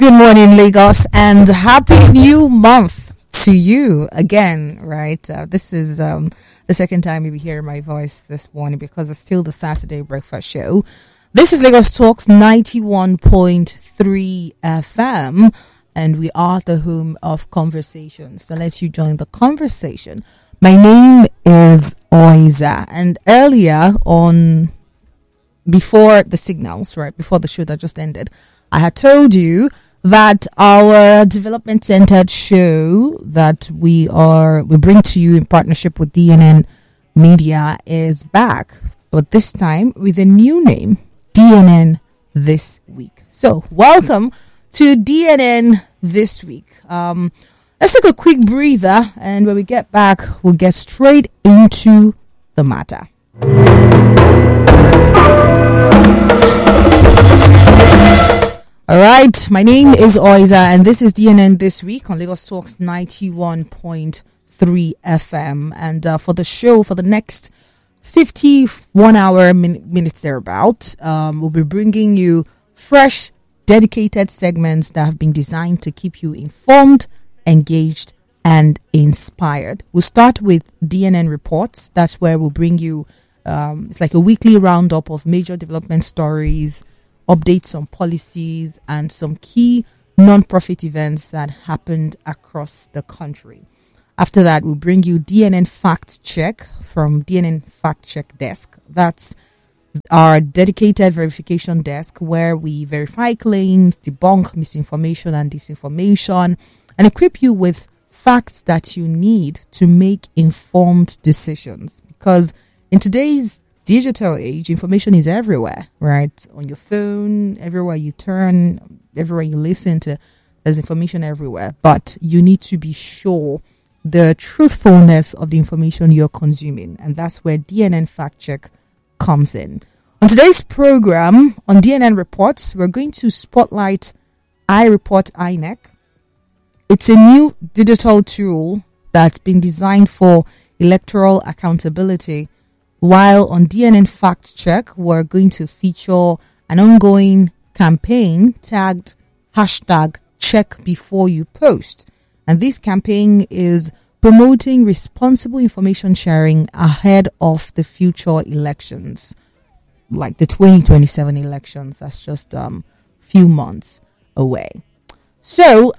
Good morning, Lagos, and happy new month to you again, right? This is the second time you'll be hearing my voice this morning because it's still the Saturday breakfast show. This is Lagos Talks 91.3 FM, and we are the home of conversations. So let you join the conversation. My name is Oiza, and earlier on, before the signals, right, before the show that just ended, I had told you that our development centered show that we bring to you in partnership with DNN Media is back, but this time with a new name, DNN This Week. So welcome to DNN This Week. Let's take a quick breather, and when we get back, we'll get straight into the matter. All right, my name is Oiza, and this is DNN This Week on Lagos Talks 91.3 FM. And for the show, for the next 51 hour minutes thereabout, we'll be bringing you fresh, dedicated segments that have been designed to keep you informed, engaged, and inspired. We'll start with DNN Reports. That's where we'll bring you, it's like a weekly roundup of major development stories, updates on policies, and some key non-profit events that happened across the country. After that, we'll bring you DNN Fact Check from DNN Fact Check Desk. That's our dedicated verification desk where we verify claims, debunk misinformation and disinformation, and equip you with facts that you need to make informed decisions. Because in today's digital age, information is everywhere, right? On your phone, everywhere you turn, everywhere you listen to, there's information everywhere. But you need to be sure the truthfulness of the information you're consuming. And that's where DNN Fact Check comes in. On today's program, on DNN Reports, we're going to spotlight iReport INEC. It's a new digital tool that's been designed for electoral accountability. While on DNN Fact Check, we're going to feature an ongoing campaign tagged #CheckBeforeYouPost. And this campaign is promoting responsible information sharing ahead of the future elections, like the 2027 elections. That's just few months away. So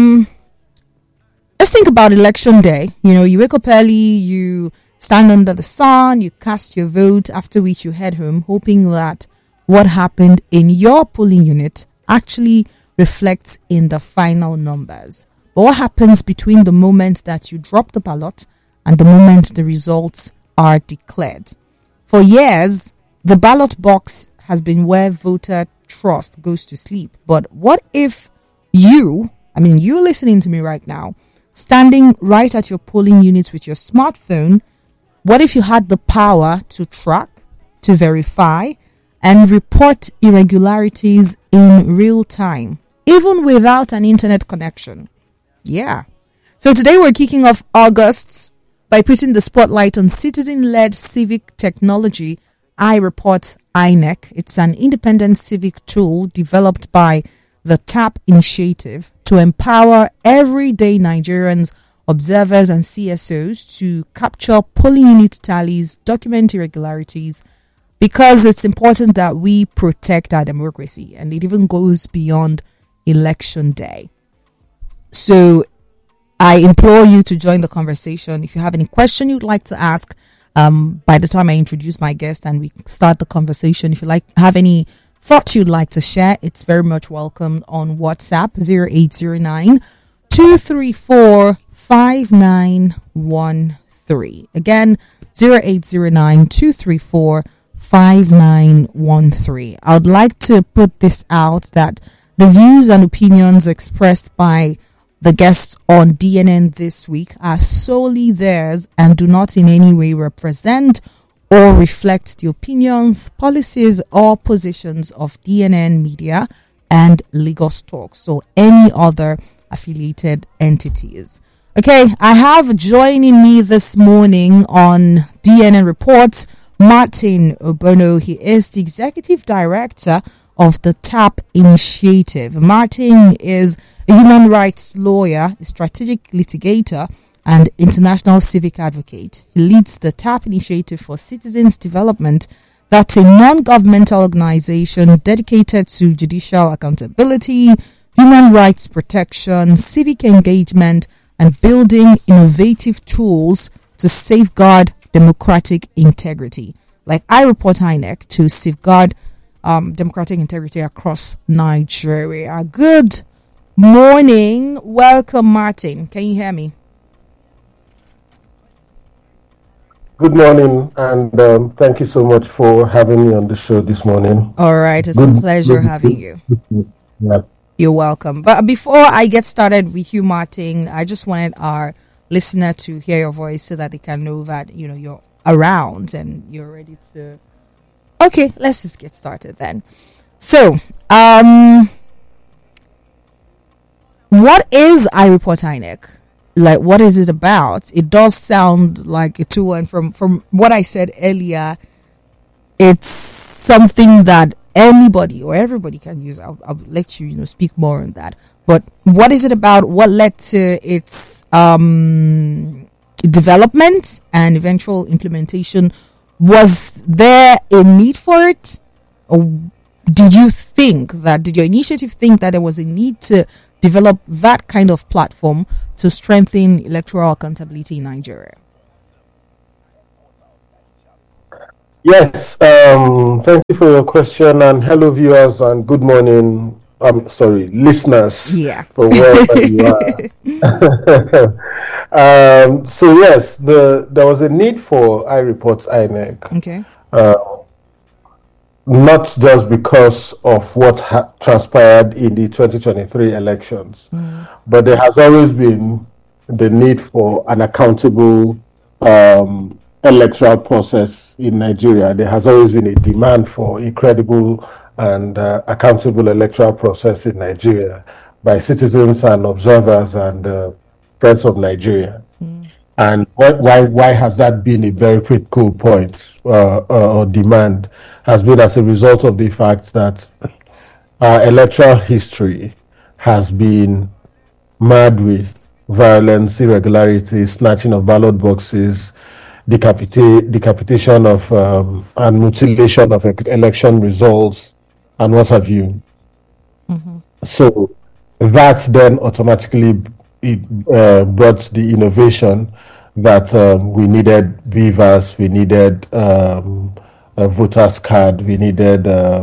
let's think about election day. You know, you wake up early, you stand under the sun, you cast your vote, after which you head home, hoping that what happened in your polling unit actually reflects in the final numbers. But what happens between the moment that you drop the ballot and the moment the results are declared? For years, the ballot box has been where voter trust goes to sleep. But what if you listening to me right now, standing right at your polling unit with your smartphone, what if you had the power to track, to verify, and report irregularities in real time, even without an internet connection? Yeah. So today we're kicking off August by putting the spotlight on citizen-led civic technology, iReport INEC. It's an independent civic tool developed by the TAP Initiative to empower everyday Nigerians, observers and CSOs to capture polling unit tallies, document irregularities, because it's important that we protect our democracy, and it even goes beyond election day. So I implore you to join the conversation. If you have any question you'd like to ask, by the time I introduce my guest and we start the conversation, if you have any thoughts you'd like to share, it's very much welcome on WhatsApp 0809 234 5913. Again, 0809 234 5913. I would like to put this out that the views and opinions expressed by the guests on DNN This Week are solely theirs and do not in any way represent or reflect the opinions, policies, or positions of DNN Media and Lagos Talks, so any other affiliated entities. Okay, I have joining me this morning on DNN Reports Martin Obono. He is the Executive Director of the TAP initiative. Martin is a human rights lawyer, a strategic litigator, and international civic advocate. He leads the TAP initiative for citizens development. That's a non-governmental organization dedicated to judicial accountability, human rights protection, civic engagement, and building innovative tools to safeguard democratic integrity. Like I report INEC to safeguard democratic integrity across Nigeria. Good morning. Welcome, Martin. Can you hear me? Good morning, and thank you so much for having me on the show this morning. All right, it's a pleasure having you. Yeah. You're welcome. But before I get started with you, Martin, I just wanted our listener to hear your voice so that they can know that, you're around and you're ready to... Okay, let's just get started then. So, what is iReport INEC? Like, what is it about? It does sound like a tool, and from what I said earlier, it's something that anybody or everybody can use. I'll let you, speak more on that. But what is it about? What led to its development and eventual implementation? Was there a need for it? Or did your initiative think that there was a need to develop that kind of platform to strengthen electoral accountability in Nigeria? Yes, thank you for your question, and hello viewers, and good morning. Listeners. Yeah. From wherever you are. So yes, there was a need for iReport INEC. Okay. Not just because of what transpired in the 2023 elections, but there has always been the need for an accountable electoral process in Nigeria. There has always been a demand for a credible and accountable electoral process in Nigeria by citizens and observers and friends of Nigeria. And why has that been a very critical point or demand? Has been as a result of the fact that our electoral history has been marred with violence, irregularities, snatching of ballot boxes, decapitation of and mutilation of election results, and what have you. So that then automatically brought the innovation that we needed beavers, we needed a voter's card, we needed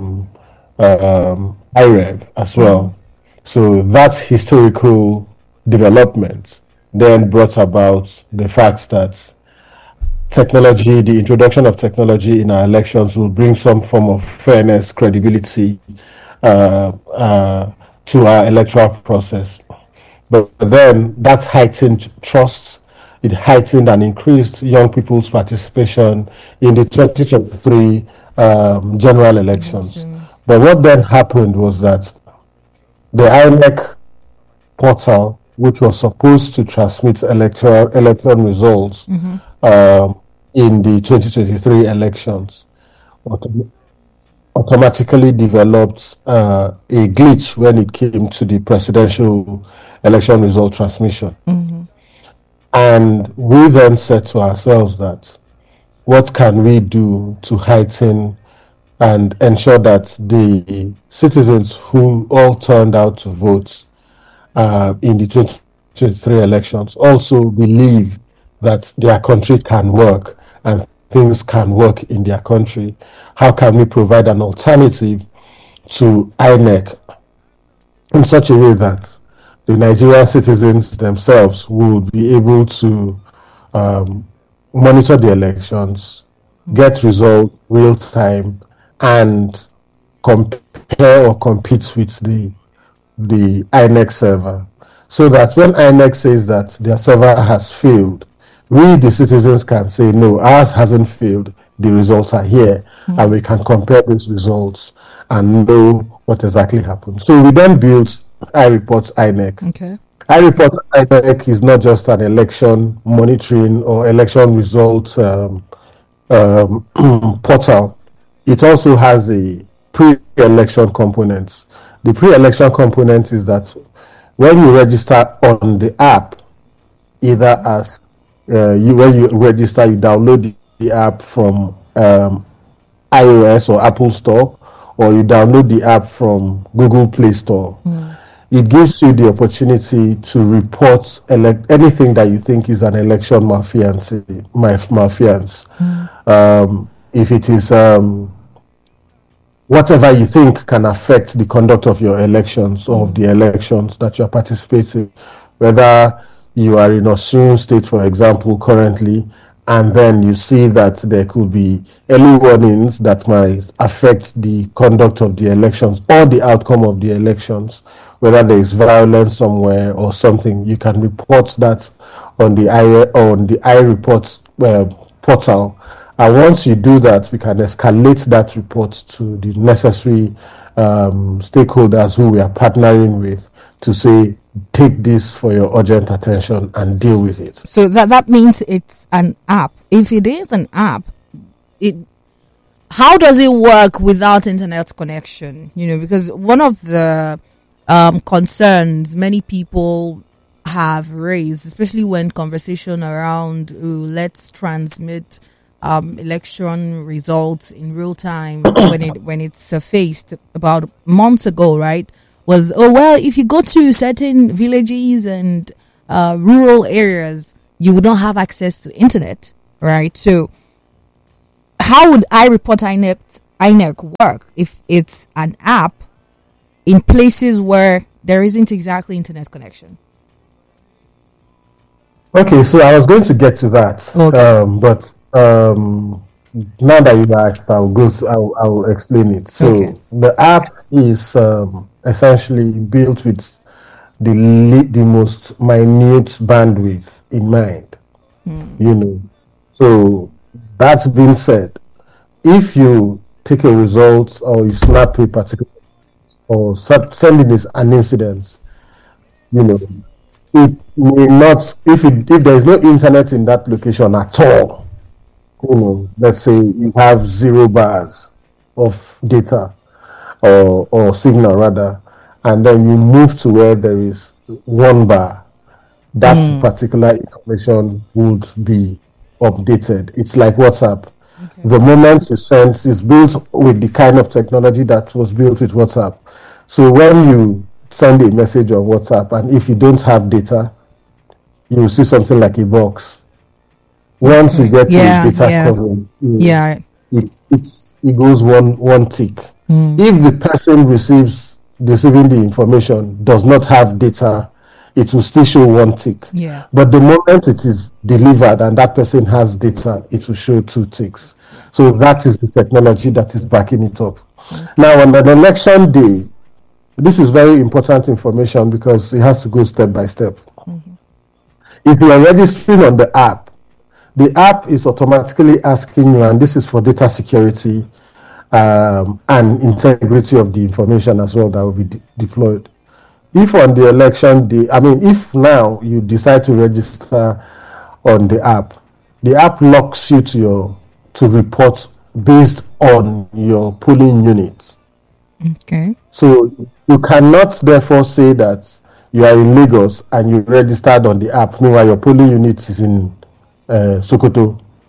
IREV as well. So that historical development then brought about the fact that technology, the introduction of technology in our elections will bring some form of fairness, credibility to our electoral process. But then that heightened trust, it heightened and increased young people's participation in the 2023 general elections. But what then happened was that the INEC portal, which was supposed to transmit election results in the 2023 elections, automatically developed a glitch when it came to the presidential election result transmission. And we then said to ourselves that what can we do to heighten and ensure that the citizens who all turned out to vote in the 2023 elections also believe that their country can work and things can work in their country? How can we provide an alternative to INEC in such a way that the Nigerian citizens themselves will be able to monitor the elections, get results real time, and compare or compete with the INEC server, so that when INEC says that their server has failed, we, the citizens, can say, no, ours hasn't failed, the results are here, and we can compare those results and know what exactly happened. So we then built iReport INEC. Okay. iReport INEC is not just an election monitoring or election result portal. It also has a pre-election components. The pre-election component is that when you register on the app, either as when you register, you download the app from iOS or Apple Store, or you download the app from Google Play Store. It gives you the opportunity to report anything that you think is an election malfeasance. If it is whatever you think can affect the conduct of your elections or of the elections that you are participating, whether you are in Osun State, for example, currently, and then you see that there could be early warnings that might affect the conduct of the elections or the outcome of the elections, whether there is violence somewhere or something, you can report that on the iReports portal. And once you do that, we can escalate that report to the necessary stakeholders who we are partnering with to say, take this for your urgent attention and deal with it. So that means it's an app. If it is an app, how does it work without internet connection? Because one of the concerns many people have raised, especially when conversation around let's transmit election results in real time when it surfaced about months ago, right? Was, if you go to certain villages and rural areas, you would not have access to internet, right? So how would INEC work if it's an app in places where there isn't exactly internet connection? Okay, so I was going to get to that, but now that you've asked, I'll explain it. So the app is essentially built with the most minute bandwidth in mind. So that's being said, if you take a result or you snap a particular or sending this an incident, it may not, if there is no internet in that location at all, let's say you have 0 bars of data or signal rather, and then you move to where there is 1 bar, that particular information would be updated. It's like WhatsApp. Okay. The moment you send is built with the kind of technology that was built with WhatsApp. So when you send a message on WhatsApp, and if you don't have data, you will see something like a box. Once you get to the data coverage, it goes one tick. If the person receiving the information does not have data, it will still show 1 tick. But the moment it is delivered and that person has data, it will show 2 ticks. So that is the technology that is backing it up. Now, on an election day, this is very important information because it has to go step by step. If you are registering on the app is automatically asking you, and this is for data security and integrity of the information as well that will be deployed. If on the election day, if now you decide to register on the app locks you to report based on your polling units. Okay. So you cannot therefore say that you are in Lagos and you registered on the app, meanwhile your polling unit is in Sokoto.